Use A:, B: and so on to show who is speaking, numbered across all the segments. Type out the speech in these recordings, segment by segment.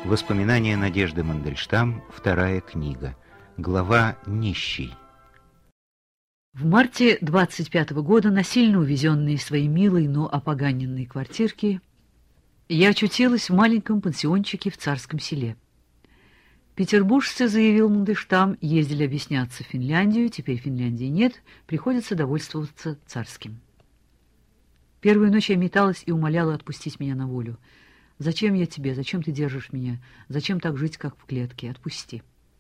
A: Воспоминания Надежды Мандельштам, вторая книга. Глава «Нищий».
B: В марте 25-го года, насильно увезенной из своей милой, но опоганенной квартирки, я очутилась в маленьком пансиончике в Царском селе. Петербуржцы, заявил Мандельштам, ездили объясняться в Финляндию, теперь Финляндии нет, приходится довольствоваться Царским. Первую ночь я металась и умоляла отпустить меня на волю. «Зачем я тебе? Зачем ты держишь меня? Зачем так жить, как в клетке? Отпусти!»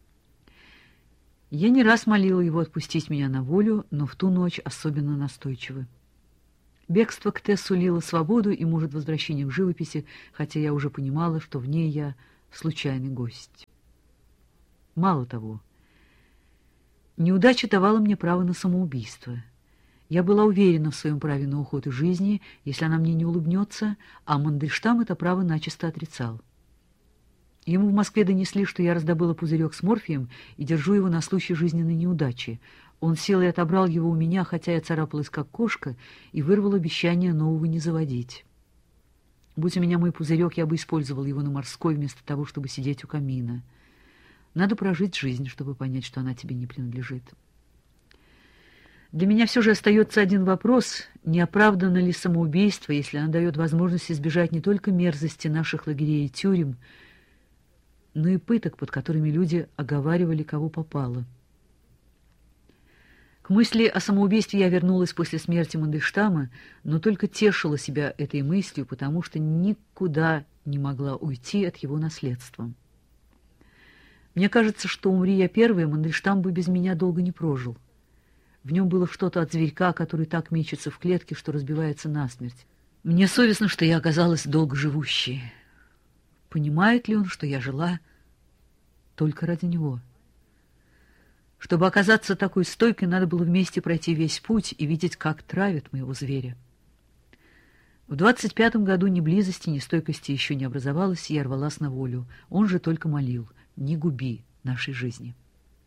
B: Я не раз молила его отпустить меня на волю, но в ту ночь особенно настойчиво. Бегство к Т сулило свободу и, может, возвращение к живописи, хотя я уже понимала, что в ней я случайный гость. Мало того, неудача давала мне право на самоубийство. Я была уверена в своем праве на уход из жизни, если она мне не улыбнется, а Мандельштам это право начисто отрицал. Ему в Москве донесли, что я раздобыла пузырек с морфием и держу его на случай жизненной неудачи. Он силой отобрал его у меня, хотя я царапалась как кошка, и вырвал обещание нового не заводить. Будь у меня мой пузырек, я бы использовал его на морской вместо того, чтобы сидеть у камина. Надо прожить жизнь, чтобы понять, что она тебе не принадлежит. Для меня все же остается один вопрос: не оправдано ли самоубийство, если оно дает возможность избежать не только мерзости наших лагерей и тюрем, но и пыток, под которыми люди оговаривали, кого попало. К мысли о самоубийстве я вернулась после смерти Мандельштама, но только тешила себя этой мыслью, потому что никуда не могла уйти от его наследства. Мне кажется, что умри я первая, Мандельштам бы без меня долго не прожил. В нем было что-то от зверька, который так мечется в клетке, что разбивается насмерть. Мне совестно, что я оказалась долгоживущей. Понимает ли он, что я жила только ради него? Чтобы оказаться такой стойкой, надо было вместе пройти весь путь и видеть, как травят моего зверя. В 25-м году ни близости, ни стойкости еще не образовалось, и я рвалась на волю. Он же только молил: не губи нашей жизни.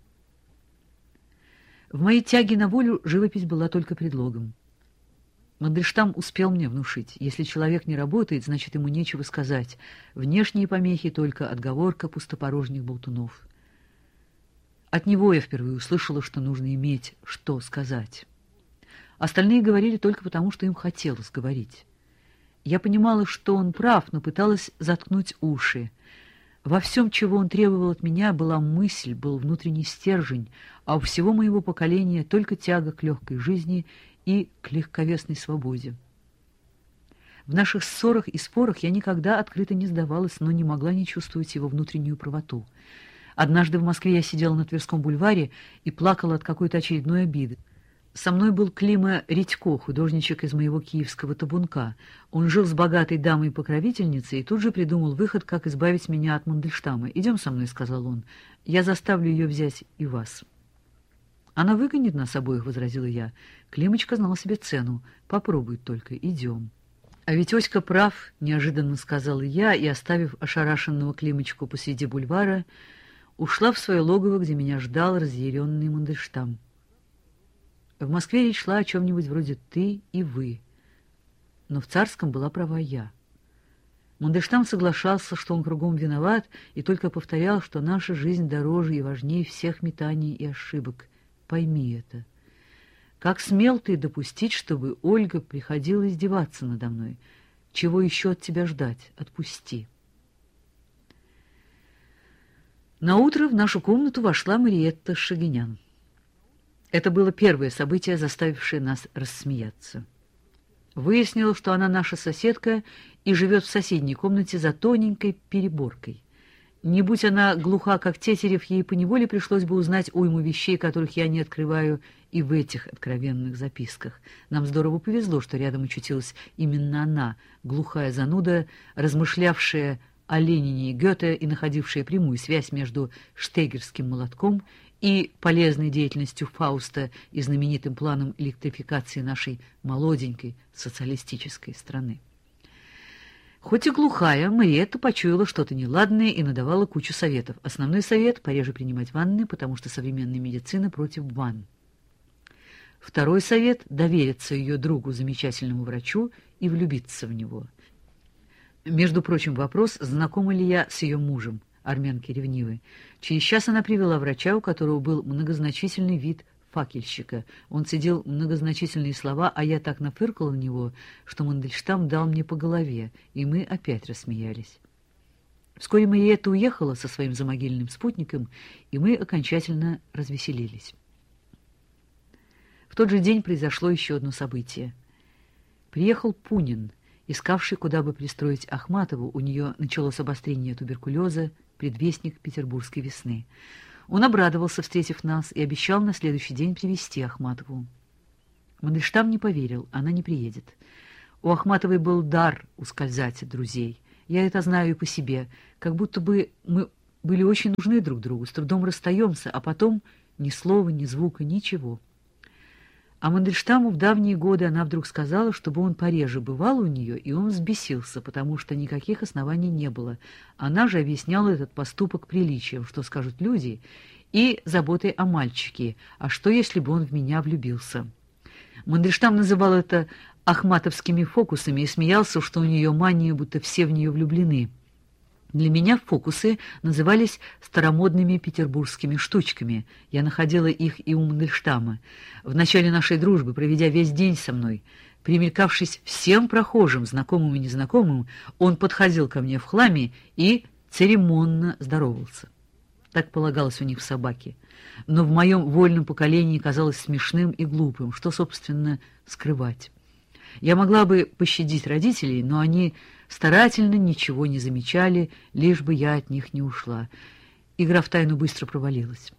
B: В моей тяге на волю живопись была только предлогом. Мандельштам успел мне внушить: если человек не работает, значит, ему нечего сказать. Внешние помехи — только отговорка пустопорожних болтунов. От него я впервые услышала, что нужно иметь что сказать. Остальные говорили только потому, что им хотелось говорить. Я понимала, что он прав, но пыталась заткнуть уши. Во всем, чего он требовал от меня, была мысль, был внутренний стержень, а у всего моего поколения только тяга к легкой жизни и к легковесной свободе. В наших ссорах и спорах я никогда открыто не сдавалась, но не могла не чувствовать его внутреннюю правоту. Однажды в Москве я сидела на Тверском бульваре и плакала от какой-то очередной обиды. Со мной был Клима Редько, художничек из моего киевского табунка. Он жил с богатой дамой-покровительницей и тут же придумал выход, как избавить меня от Мандельштама. «Идем со мной», — сказал он, — «я заставлю ее взять и вас». «Она выгонит нас обоих», — возразила я. Климочка знал себе цену. «Попробуй только, идем». «А ведь Оська прав», — неожиданно сказала я, и, оставив ошарашенного Климочку посреди бульвара, ушла в свое логово, где меня ждал разъяренный Мандельштам. В Москве речь шла о чем-нибудь вроде «ты» и «вы», но в Царском была права я. Мандельштам соглашался, что он кругом виноват, и только повторял, что наша жизнь дороже и важнее всех метаний и ошибок. Пойми это. Как смел ты допустить, чтобы Ольга приходила издеваться надо мной? Чего еще от тебя ждать? Отпусти. Наутро в нашу комнату вошла Мариетта Шагинян. Это было первое событие, заставившее нас рассмеяться. Выяснилось, что она наша соседка и живет в соседней комнате за тоненькой переборкой. Не будь она глуха, как Тетерев, ей поневоле пришлось бы узнать уйму вещей, которых я не открываю и в этих откровенных записках. Нам здорово повезло, что рядом очутилась именно она, глухая зануда, размышлявшая о Ленине и Гёте и находившая прямую связь между штегерским молотком и полезной деятельностью Фауста и знаменитым планом электрификации нашей молоденькой социалистической страны. Хоть и глухая, Мариетта почуяла что-то неладное и надавала кучу советов. Основной совет — пореже принимать ванны, потому что современная медицина против ванн. Второй совет — довериться ее другу, замечательному врачу, и влюбиться в него. Между прочим, вопрос, знакома ли я с ее мужем, армянки ревнивой. Через час она привела врача, у которого был многозначительный вид факельщика. Он цедил многозначительные слова, а я так нафыркала в него, что Мандельштам дал мне по голове, и мы опять рассмеялись. Вскоре Мариетта уехала со своим замогильным спутником, и мы окончательно развеселились. В тот же день произошло еще одно событие. Приехал Пунин, искавший, куда бы пристроить Ахматову. У нее началось обострение туберкулеза, предвестник петербургской весны. Он обрадовался, встретив нас, и обещал на следующий день привезти Ахматову. Мандельштам не поверил, она не приедет. У Ахматовой был дар ускользать от друзей. Я это знаю и по себе, как будто бы мы были очень нужны друг другу, с трудом расстаемся, а потом ни слова, ни звука, ничего. А Мандельштаму в давние годы она вдруг сказала, чтобы он пореже бывал у нее, и он взбесился, потому что никаких оснований не было. Она же объясняла этот поступок приличием, что скажут люди, и заботой о мальчике, а что, если бы он в меня влюбился. Мандельштам называл это ахматовскими фокусами и смеялся, что у нее мания, будто все в нее влюблены. Для меня фокусы назывались старомодными петербургскими штучками. Я находила их и у Мандельштама. В начале нашей дружбы, проведя весь день со мной, примелькавшись всем прохожим, знакомым и незнакомым, он подходил ко мне в хламе и церемонно здоровался. Так полагалось у них в собаке. Но в моем вольном поколении казалось смешным и глупым, что, собственно, скрывать. Я могла бы пощадить родителей, но они старательно ничего не замечали, лишь бы я от них не ушла. Игра в тайну быстро провалилась.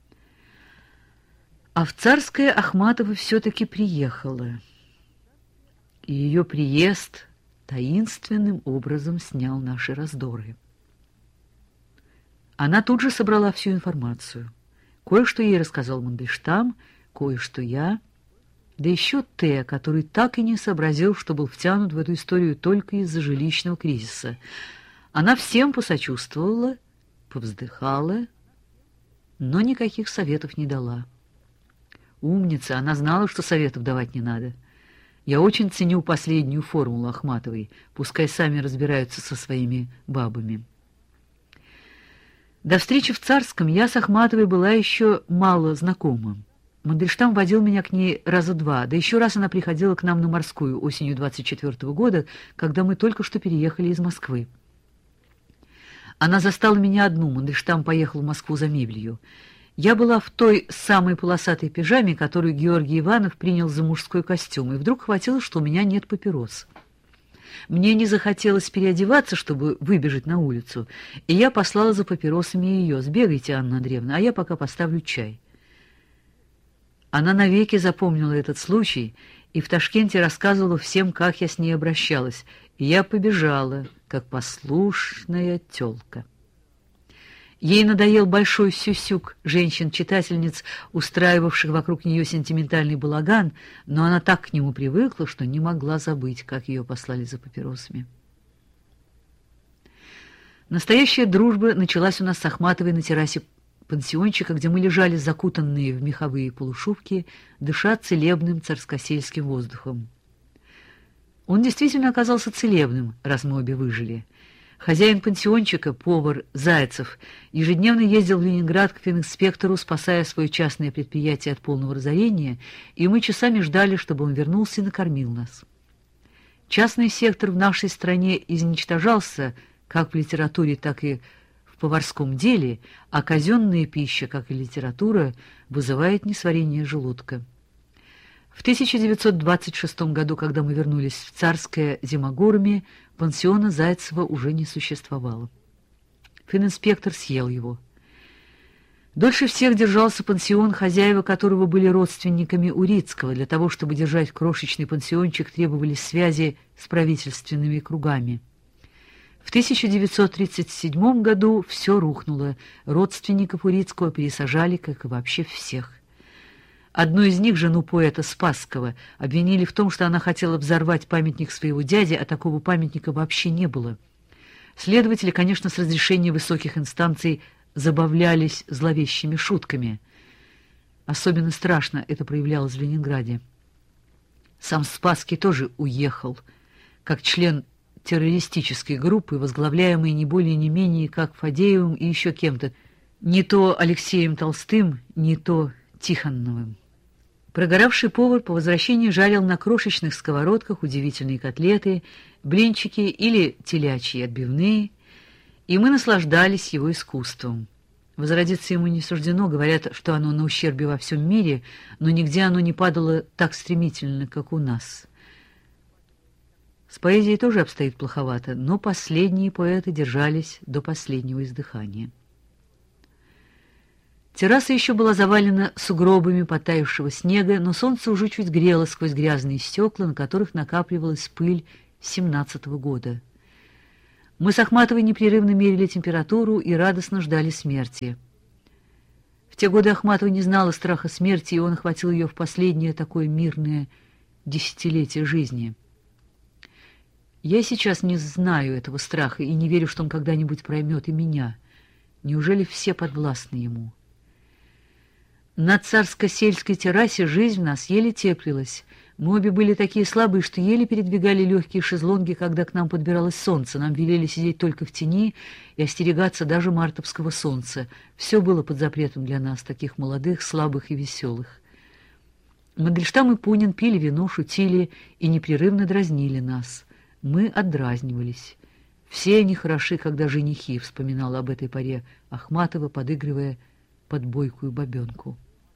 B: А в Царское Ахматова все-таки приехала. И ее приезд таинственным образом снял наши раздоры. Она тут же собрала всю информацию. Кое-что ей рассказал Мандельштам, кое-что я... Да еще Т, который так и не сообразил, что был втянут в эту историю только из-за жилищного кризиса. Она всем посочувствовала, повздыхала, но никаких советов не дала. Умница, она знала, что советов давать не надо. Я очень ценю последнюю формулу Ахматовой, пускай сами разбираются со своими бабами. До встречи в Царском я с Ахматовой была еще мало знакома. Мандельштам водил меня к ней раза два, да еще раз она приходила к нам на Морскую осенью 24-го года, когда мы только что переехали из Москвы. Она застала меня одну, Мандельштам поехал в Москву за мебелью. Я была в той самой полосатой пижаме, которую Георгий Иванов принял за мужской костюм, и вдруг хватило, что у меня нет папирос. Мне не захотелось переодеваться, чтобы выбежать на улицу, и я послала за папиросами ее. «Сбегайте, Анна Андреевна, а я пока поставлю чай». Она навеки запомнила этот случай и в Ташкенте рассказывала всем, как я с ней обращалась, и я побежала, как послушная тёлка. Ей надоел большой сюсюк женщин-читательниц, устраивавших вокруг нее сентиментальный балаган, но она так к нему привыкла, что не могла забыть, как ее послали за папиросами. Настоящая дружба началась у нас с Ахматовой на террасе пансиончика, где мы лежали закутанные в меховые полушубки, дыша целебным царскосельским воздухом. Он действительно оказался целебным, раз мы обе выжили. Хозяин пансиончика, повар Зайцев, ежедневно ездил в Ленинград к фининспектору, спасая свое частное предприятие от полного разорения, и мы часами ждали, чтобы он вернулся и накормил нас. Частный сектор в нашей стране изничтожался как в литературе, так и в поварском деле, а казенная пища, как и литература, вызывает несварение желудка. В 1926 году, когда мы вернулись в Царское Зимогорье, пансиона Зайцева уже не существовало. Фининспектор съел его. Дольше всех держался пансион, хозяева которого были родственниками Урицкого. Для того, чтобы держать крошечный пансиончик, требовались связи с правительственными кругами. В 1937 году все рухнуло. Родственников Урицкого пересажали, как и вообще всех. Одну из них, жену поэта Спасского, обвинили в том, что она хотела взорвать памятник своего дяди, а такого памятника вообще не было. Следователи, конечно, с разрешения высоких инстанций забавлялись зловещими шутками. Особенно страшно это проявлялось в Ленинграде. Сам Спасский тоже уехал, как член террористической группы, возглавляемой не более не менее как Фадеевым и еще кем-то, не то Алексеем Толстым, не то Тихоновым. Прогоравший повар по возвращении жарил на крошечных сковородках удивительные котлеты, блинчики или телячьи отбивные, и мы наслаждались его искусством. Возродиться ему не суждено, говорят, что оно на ущербе во всем мире, но нигде оно не падало так стремительно, как у нас. С поэзией тоже обстоит плоховато, но последние поэты держались до последнего издыхания. Терраса еще была завалена сугробами потаявшего снега, но солнце уже чуть грело сквозь грязные стекла, на которых накапливалась пыль 17-го года. Мы с Ахматовой непрерывно мерили температуру и радостно ждали смерти. В те годы Ахматова не знала страха смерти, и он охватил ее в последнее такое мирное десятилетие жизни. Я сейчас не знаю этого страха и не верю, что он когда-нибудь проймет и меня. Неужели все подвластны ему? На царско-сельской террасе жизнь в нас еле теплилась. Мы обе были такие слабые, что еле передвигали легкие шезлонги, когда к нам подбиралось солнце. Нам велели сидеть только в тени и остерегаться даже мартовского солнца. Все было под запретом для нас, таких молодых, слабых и веселых. Мандельштам и Пунин пили вино, шутили и непрерывно дразнили нас. Мы отдразнивались. «Все они хороши, когда женихи», — вспоминала об этой поре Ахматова, подыгрывая под бойкую бабенку.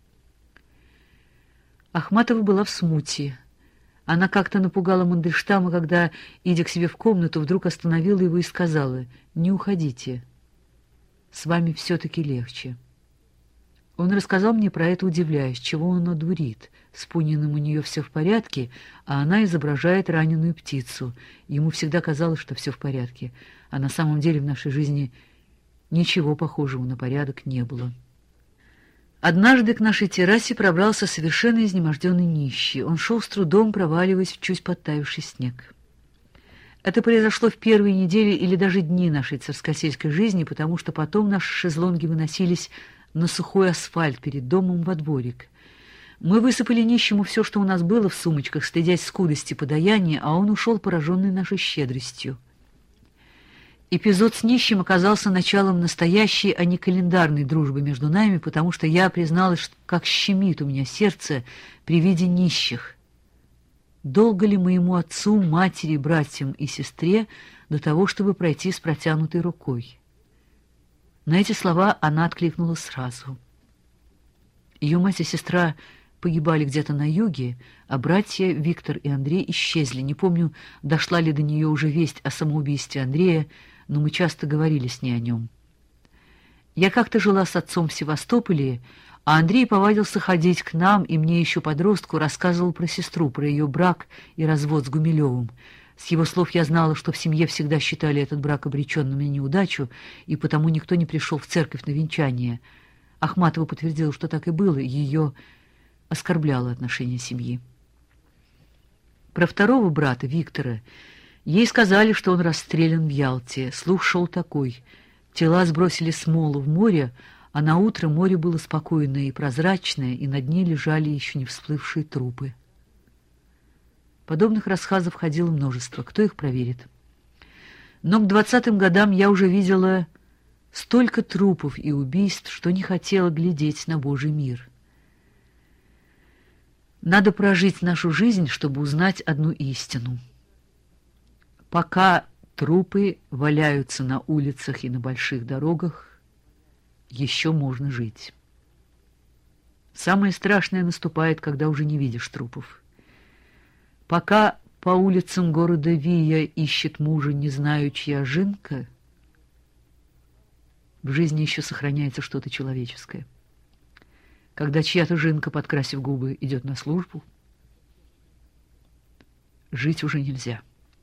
B: Ахматова была в смуте. Она как-то напугала Мандельштама, когда, идя к себе в комнату, вдруг остановила его и сказала: «Не уходите, с вами все-таки легче». Он рассказал мне про это, удивляясь, чего он одурит. С Пуниным у нее все в порядке, а она изображает раненую птицу. Ему всегда казалось, что все в порядке, а на самом деле в нашей жизни ничего похожего на порядок не было. Однажды к нашей террасе пробрался совершенно изнеможденный нищий. Он шел с трудом, проваливаясь в чуть подтаявший снег. Это произошло в первые недели или даже дни нашей царскосельской жизни, потому что потом наши шезлонги выносились на сухой асфальт перед домом во дворик. Мы высыпали нищему все, что у нас было в сумочках, стыдясь скудости подаяния, а он ушел, пораженный нашей щедростью. Эпизод с нищим оказался началом настоящей, а не календарной дружбы между нами, потому что я призналась, как щемит у меня сердце при виде нищих. Долго ли моему отцу, матери, братьям и сестре до того, чтобы пройти с протянутой рукой? На эти слова она откликнула сразу. Ее мать и сестра погибали где-то на юге, а братья Виктор и Андрей исчезли. Не помню, дошла ли до нее уже весть о самоубийстве Андрея, но мы часто говорили с ней о нем. Я как-то жила с отцом в Севастополе, а Андрей повадился ходить к нам, и мне еще подростку рассказывал про сестру, про ее брак и развод с Гумилевым. С его слов я знала, что в семье всегда считали этот брак обреченным на неудачу, и потому никто не пришел в церковь на венчание. Ахматова подтвердила, что так и было, ее оскорбляло отношение семьи. Про второго брата, Виктора, ей сказали, что он расстрелян в Ялте. Слух шел такой: тела сбросили с мола в море, а наутро море было спокойное и прозрачное, и на дне лежали еще не всплывшие трупы. Подобных рассказов ходило множество, кто их проверит? Но к 20-м годам я уже видела столько трупов и убийств, что не хотела глядеть на Божий мир. Надо прожить нашу жизнь, чтобы узнать одну истину. Пока трупы валяются на улицах и на больших дорогах, еще можно жить. Самое страшное наступает, когда уже не видишь трупов. Пока по улицам города Вия ищет мужа, не знаю, чья жинка, в жизни еще сохраняется что-то человеческое. Когда чья-то жинка, подкрасив губы, идет на службу, жить уже нельзя.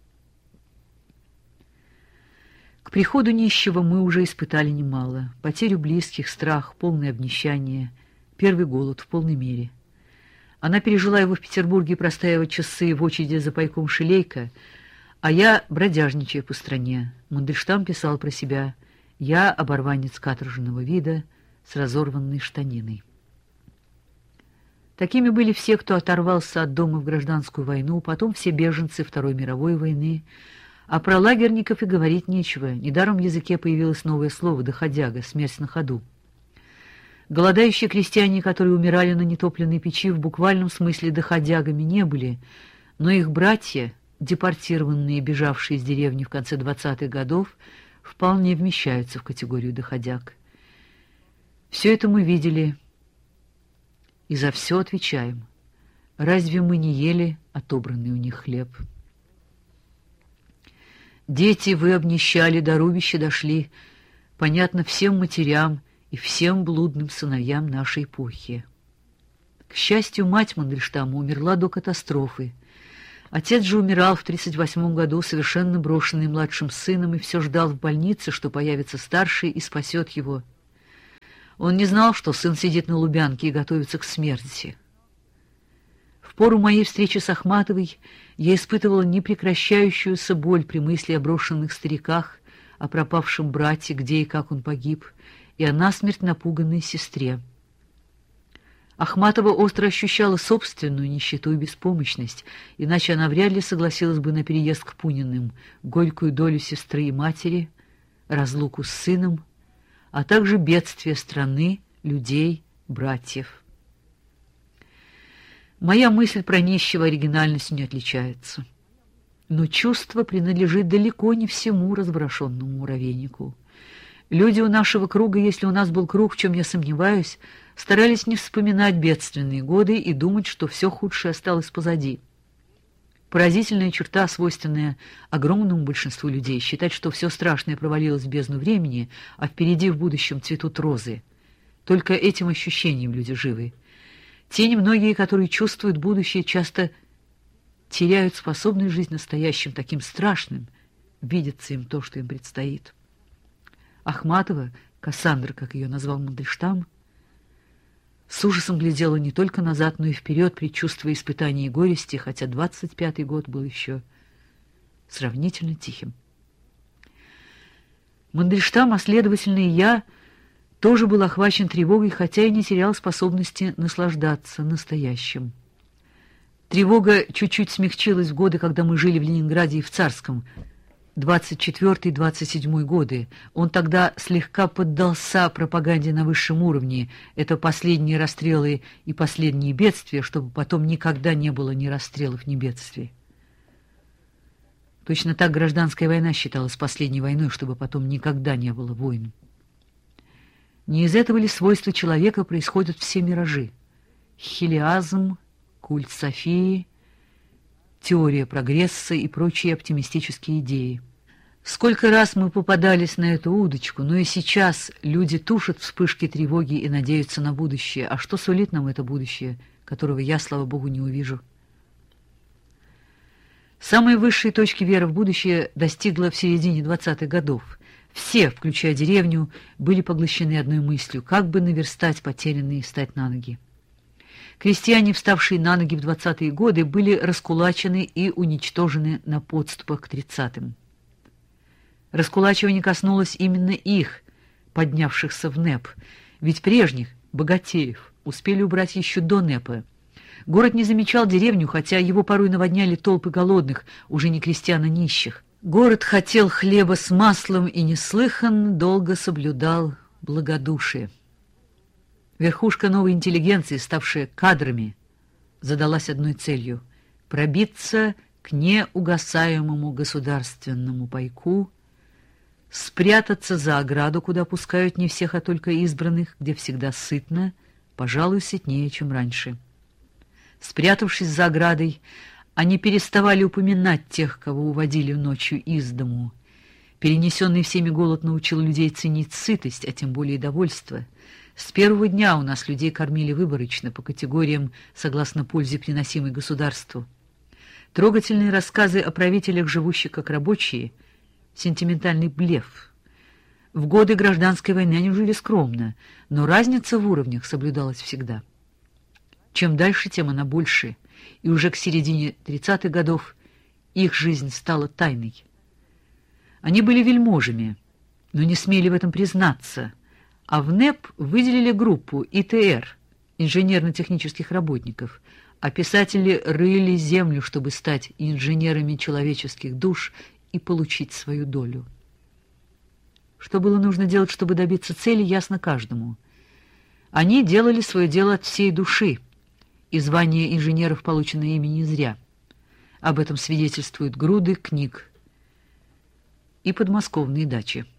B: К приходу нищего мы уже испытали немало. Потерю близких, страх, полное обнищание, первый голод в полной мере. Она пережила его в Петербурге, простаивая часы в очереди за пайком шилейка, а я, бродяжничая по стране. Мандельштам писал про себя: «Я оборванец каторжного вида с разорванной штаниной». Такими были все, кто оторвался от дома в гражданскую войну, потом все беженцы Второй мировой войны, А про лагерников и говорить нечего. Недаром в языке появилось новое слово «доходяга» — смерть на ходу. Голодающие крестьяне, которые умирали на нетопленной печи, в буквальном смысле доходягами не были, но их братья, депортированные и бежавшие из деревни в конце 20-х годов, вполне вмещаются в категорию доходяг. Все это мы видели и за все отвечаем. Разве мы не ели отобранный у них хлеб? Дети, вы обнищали, до рубища дошли, понятно всем матерям и всем блудным сыновьям нашей эпохи. К счастью, мать Мандельштама умерла до катастрофы. Отец же умирал в 1938 году, совершенно брошенный младшим сыном, и все ждал в больнице, что появится старший и спасет его. Он не знал, что сын сидит на Лубянке и готовится к смерти. В пору моей встречи с Ахматовой я испытывала непрекращающуюся боль при мысли о брошенных стариках, о пропавшем брате, где и как он погиб, и о насмерть напуганной сестре. Ахматова остро ощущала собственную нищету и беспомощность, иначе она вряд ли согласилась бы на переезд к Пуниным, горькую долю сестры и матери, разлуку с сыном, а также бедствия страны, людей, братьев. Моя мысль про нищего оригинальностью не отличается. Но чувство принадлежит далеко не всему разброшенному муравейнику. Люди у нашего круга, если у нас был круг, в чем я сомневаюсь, старались не вспоминать бедственные годы и думать, что все худшее осталось позади. Поразительная черта, свойственная огромному большинству людей, считать, что все страшное провалилось в бездну времени, а впереди в будущем цветут розы. Только этим ощущением люди живы. Те немногие, которые чувствуют будущее, часто теряют способность жить настоящим, таким страшным, видится им то, что им предстоит. Ахматова, Кассандра, как ее назвал Мандельштам, с ужасом глядела не только назад, но и вперед, предчувствуя испытаний и горести, хотя 25-й год был еще сравнительно тихим. Мандельштам, а следовательно и я, тоже был охвачен тревогой, хотя и не терял способности наслаждаться настоящим. Тревога чуть-чуть смягчилась в годы, когда мы жили в Ленинграде и в Царском, 24-27 годы. Он тогда слегка поддался пропаганде на высшем уровне. Это последние расстрелы и последние бедствия, чтобы потом никогда не было ни расстрелов, ни бедствий. Точно так гражданская война считалась последней войной, чтобы потом никогда не было войн. Не из этого ли свойства человека происходят все миражи? Хилиазм, культ Софии, теория прогресса и прочие оптимистические идеи. Сколько раз мы попадались на эту удочку, но и сейчас люди тушат вспышки тревоги и надеются на будущее. А что сулит нам это будущее, которого я, слава Богу, не увижу? Самые высшие точки веры в будущее достигла в середине 20-х годов. Все, включая деревню, были поглощены одной мыслью: как бы наверстать потерянные и встать на ноги. Крестьяне, вставшие на ноги в 20-е годы, были раскулачены и уничтожены на подступах к 30-м. Раскулачивание коснулось именно их, поднявшихся в НЭП, ведь прежних, богатеев, успели убрать еще до НЭПа. Город не замечал деревню, хотя его порой наводняли толпы голодных, уже не крестьян, а нищих. Город хотел хлеба с маслом и неслыханно долго соблюдал благодушие. Верхушка новой интеллигенции, ставшая кадрами, задалась одной целью — пробиться к неугасаемому государственному пайку, спрятаться за ограду, куда пускают не всех, а только избранных, где всегда сытно, пожалуй, сытнее, чем раньше. Спрятавшись за оградой, они переставали упоминать тех, кого уводили ночью из дому. Перенесенный всеми голод научил людей ценить сытость, а тем более довольство. С первого дня у нас людей кормили выборочно, по категориям, согласно пользе, приносимой государству. Трогательные рассказы о правителях, живущих как рабочие, сентиментальный блеф. В годы гражданской войны они жили скромно, но разница в уровнях соблюдалась всегда. Чем дальше, тем она больше, и уже к середине 30-х годов их жизнь стала тайной. Они были вельможами, но не смели в этом признаться, а в НЭП выделили группу ИТР, инженерно-технических работников, а писатели рыли землю, чтобы стать инженерами человеческих душ и получить свою долю. Что было нужно делать, чтобы добиться цели, ясно каждому. Они делали свое дело от всей души, и звание инженеров получено ими не зря. Об этом свидетельствуют груды книг и подмосковные дачи.